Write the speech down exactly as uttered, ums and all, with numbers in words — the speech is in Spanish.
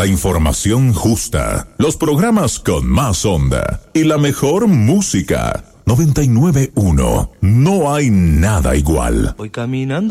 La información justa, los programas con más onda y la mejor música. noventa y nueve punto uno. No hay nada igual. Voy caminando